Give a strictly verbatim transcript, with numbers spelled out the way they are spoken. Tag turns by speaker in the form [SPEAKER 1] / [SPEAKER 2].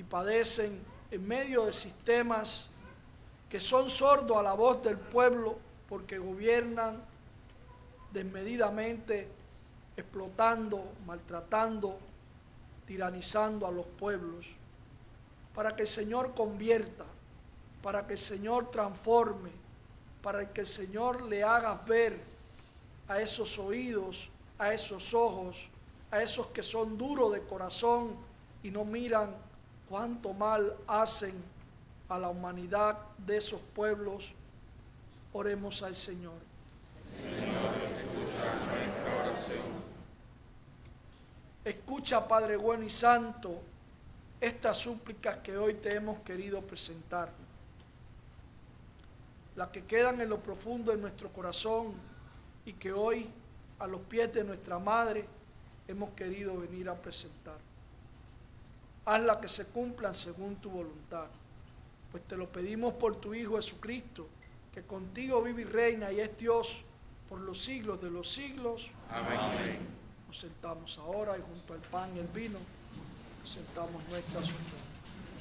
[SPEAKER 1] padecen en medio de sistemas que son sordos a la voz del pueblo porque gobiernan desmedidamente, explotando, maltratando, tiranizando a los pueblos, para que el Señor convierta, para que el Señor transforme, para que el Señor le haga ver a esos oídos, a esos ojos, a esos que son duros de corazón y no miran cuánto mal hacen a la humanidad de esos pueblos. Oremos al Señor.
[SPEAKER 2] Señor, escucha nuestra oración.
[SPEAKER 1] Escucha, Padre bueno y santo, estas súplicas que hoy te hemos querido presentar, las que quedan en lo profundo de nuestro corazón y que hoy a los pies de nuestra Madre hemos querido venir a presentar. Hazlas que se cumplan según tu voluntad, pues te lo pedimos por tu Hijo Jesucristo, que contigo vive y reina y es Dios por los siglos de los siglos.
[SPEAKER 2] Amén.
[SPEAKER 1] Nos sentamos ahora y junto al pan y el vino presentamos nuestras ofrendas.